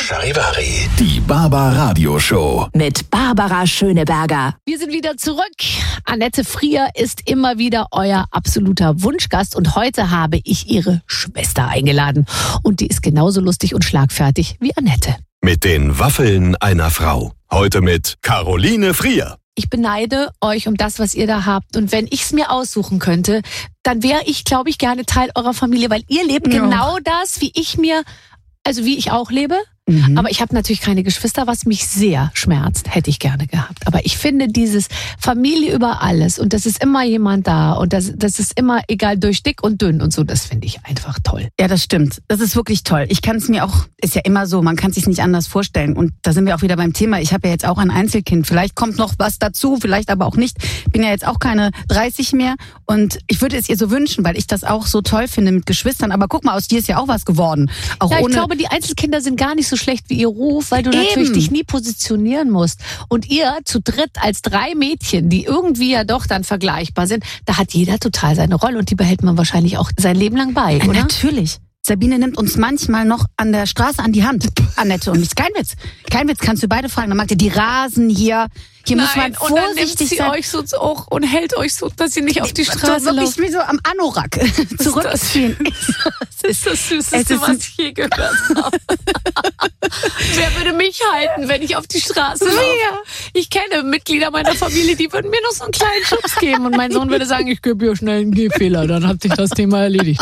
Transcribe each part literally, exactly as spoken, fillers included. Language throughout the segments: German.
Charivari, die Barbara-Radio-Show. Mit Barbara Schöneberger. Wir sind wieder zurück. Annette Frier ist immer wieder euer absoluter Wunschgast. Und heute habe ich ihre Schwester eingeladen. Und die ist genauso lustig und schlagfertig wie Annette. Mit den Waffeln einer Frau. Heute mit Caroline Frier. Ich beneide euch um das, was ihr da habt. Und wenn ich es mir aussuchen könnte, dann wäre ich, glaube ich, gerne Teil eurer Familie. Weil ihr lebt ja genau das, wie ich mir, also wie ich auch lebe. Mhm. Aber ich habe natürlich keine Geschwister, was mich sehr schmerzt. Hätte ich gerne gehabt. Aber ich finde dieses Familie über alles und das ist immer jemand da und das, das ist immer egal durch dick und dünn und so, das finde ich einfach toll. Ja, das stimmt. Das ist wirklich toll. Ich kann es mir auch, ist ja immer so, man kann es sich nicht anders vorstellen. Und da sind wir auch wieder beim Thema. Ich habe ja jetzt auch ein Einzelkind. Vielleicht kommt noch was dazu, vielleicht aber auch nicht. Bin ja jetzt auch keine dreißig mehr und ich würde es ihr so wünschen, weil ich das auch so toll finde mit Geschwistern. Aber guck mal, aus dir ist ja auch was geworden. Auch ja, ich ohne glaube, die Einzelkinder sind gar nicht so so schlecht wie ihr Ruf, weil du Eben. natürlich dich nie positionieren musst. Und ihr zu dritt als drei Mädchen, die irgendwie ja doch dann vergleichbar sind, da hat jeder total seine Rolle und die behält man wahrscheinlich auch sein Leben lang bei, oder? Natürlich. Sabine nimmt uns manchmal noch an der Straße an die Hand. Annette und mich. Kein Witz. Kein Witz, kannst du beide fragen. Dann macht ihr die Rasen hier. Hier Nein, muss man vorsichtig und dann nimmt sie sein. euch so auch und hält euch so, dass ihr nicht auf die Straße so, wirklich lauft. wie so am Anorak zurückziehen. Das ist das Süßeste, was ich je gehört habe. Wer würde mich halten, wenn ich auf die Straße laufe? Ich kenne Mitglieder meiner Familie, die würden mir noch so einen kleinen Schubs geben und mein Sohn würde sagen, ich gebe hier schnell einen Gehfehler, dann hat sich das Thema erledigt.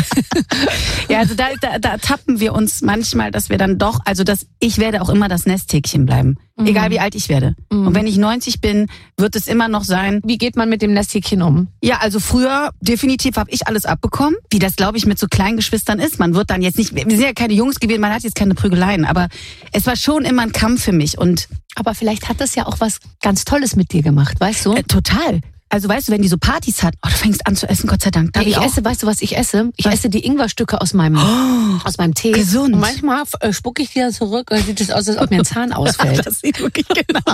Ja, also da, da, da tappen wir uns manchmal, dass wir dann doch, also dass ich werde auch immer das Nesthäkchen bleiben. Mhm. Egal wie alt ich werde. Mhm. Und wenn ich neunzig bin, wird es immer noch sein. Wie geht man mit dem Nesthäkchen um? Ja, also früher definitiv habe ich alles abbekommen, wie das, glaube ich, mit so kleinen Geschwistern ist. Man wird dann jetzt nicht, wir sind ja keine Jungs gewesen, man hat jetzt keine Prügeleien, aber es war schon immer ein Kampf für mich. Und aber vielleicht hat das ja auch was ganz Tolles mit dir gemacht, weißt du? Äh, total. Also weißt du, wenn die so Partys hat, oh, du fängst an zu essen, Gott sei Dank. Darf ich ich auch? esse, weißt du, was ich esse? Ich was? esse die Ingwerstücke aus meinem, oh, aus meinem Tee. Gesund. Und manchmal äh, spucke ich die dann zurück und sieht es aus, als ob mir ein Zahn ausfällt. Das sieht wirklich genau.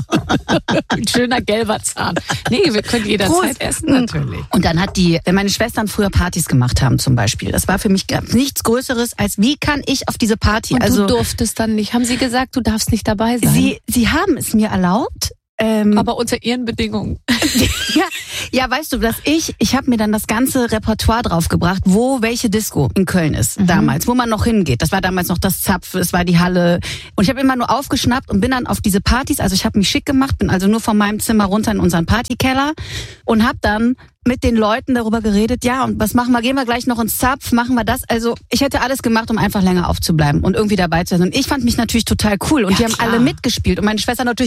Ein schöner gelber Zahn. Nee, wir können jederzeit Prost. essen, natürlich. Und dann hat die, wenn meine Schwestern früher Partys gemacht haben zum Beispiel, das war für mich nichts Größeres als, wie kann ich auf diese Party? Und also, du durftest dann nicht. Haben sie gesagt, du darfst nicht dabei sein? Sie, sie haben es mir erlaubt. Ähm, aber unter ihren Bedingungen. ja, ja, weißt du, dass ich, ich habe mir dann das ganze Repertoire draufgebracht, wo welche Disco in Köln ist mhm. damals, wo man noch hingeht. Das war damals noch das Zapf, es war die Halle. Und ich habe immer nur aufgeschnappt und bin dann auf diese Partys, also ich habe mich schick gemacht, bin also nur von meinem Zimmer runter in unseren Partykeller und habe dann mit den Leuten darüber geredet, ja, und was machen wir, gehen wir gleich noch ins Zapf, machen wir das. Also ich hätte alles gemacht, um einfach länger aufzubleiben und irgendwie dabei zu sein. Und ich fand mich natürlich total cool und ja, die haben klar. alle mitgespielt und meine Schwester natürlich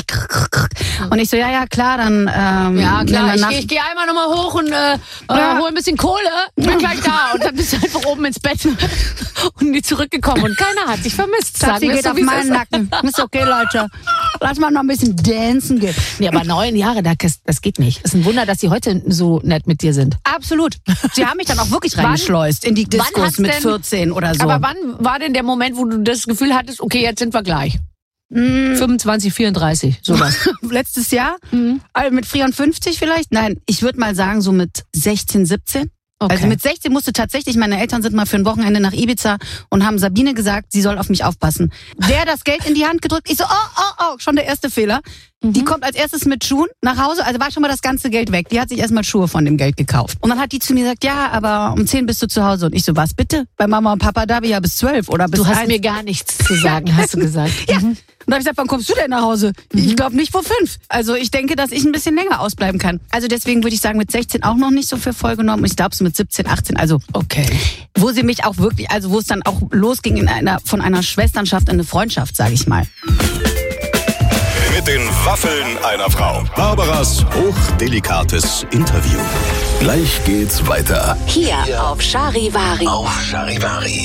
und ich so, ja, ja, klar, dann ähm, ja, klar, ich, ich gehe einmal nochmal hoch und äh, ja. hol ein bisschen Kohle, bin gleich da und dann bist du einfach oben ins Bett und nie zurückgekommen und keiner hat dich vermisst. Sie geht so, auf meinen Nacken. Ist okay, Leute. Lass mal noch ein bisschen dancen gehen. Nee, aber neun Jahre, das, das geht nicht. Es ist ein Wunder, dass sie heute so nett mit dir sind. Absolut. Sie haben mich dann auch wirklich reingeschleust in die Discos mit vierzehn oder so. Aber wann war denn der Moment, wo du das Gefühl hattest, okay, jetzt sind wir gleich? Mm. fünfundzwanzig, vierunddreißig, sowas. Letztes Jahr? Mhm. Also mit vierundfünfzig vielleicht? Nein, ich würde mal sagen so mit sechzehn, siebzehn. Okay. Also mit sechzehn musste tatsächlich, meine Eltern sind mal für ein Wochenende nach Ibiza und haben Sabine gesagt, sie soll auf mich aufpassen. Der das Geld in die Hand gedrückt, ich so, oh, oh, oh, schon der erste Fehler. Mhm. Die kommt als erstes mit Schuhen nach Hause, also war schon mal das ganze Geld weg. Die hat sich erstmal Schuhe von dem Geld gekauft. Und dann hat die zu mir gesagt, ja, aber um zehn bist du zu Hause. Und ich so, was bitte? Bei Mama und Papa da, ja bis zwölf oder bis Du hast eins. mir gar nichts zu sagen, hast du gesagt. Ja. Mhm. Und da habe ich gesagt, wann kommst du denn nach Hause? Mhm. Ich glaube nicht vor fünf. Also ich denke, dass ich ein bisschen länger ausbleiben kann. Also deswegen würde ich sagen, mit sechzehn auch noch nicht so für voll genommen. Ich glaube, so mit siebzehn, achtzehn, also okay. Wo sie mich auch wirklich, also wo es dann auch losging in einer, von einer Schwesternschaft in eine Freundschaft, sage ich mal. Mit den Waffeln einer Frau. Barbaras hochdelikates Interview. Gleich geht's weiter. Hier auf Charivari. Auf Charivari.